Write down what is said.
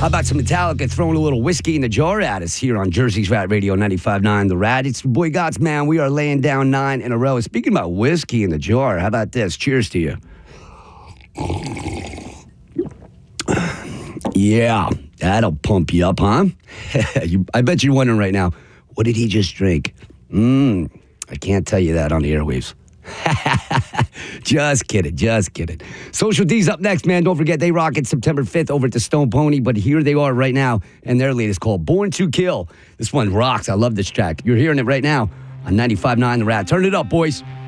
How about some Metallica throwing a little whiskey in the jar at us here on Jersey's Rat Radio 95.9 The Rat? It's your boy Gods, man. We are laying down 9 in a row. Speaking about whiskey in the jar, how about this? Cheers to you. Yeah, that'll pump you up, huh? I bet you're wondering right now, what did he just drink? I can't tell you that on the airwaves. Just kidding. Social D's up next, man. Don't forget, they rock it September 5th over at the Stone Pony, but here they are right now, and their latest called Born to Kill. This one rocks. I love this track. You're hearing it right now on 95.9 The Rat. Turn it up, boys.